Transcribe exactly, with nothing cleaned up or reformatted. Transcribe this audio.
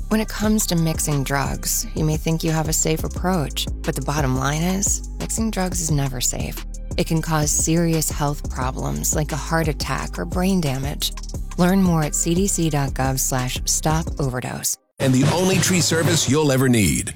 When it comes to mixing drugs, you may think you have a safe approach, but the bottom line is, mixing drugs is never safe. It can cause serious health problems like a heart attack or brain damage. Learn more at cdc.gov slash stop overdose. And the only tree service you'll ever need.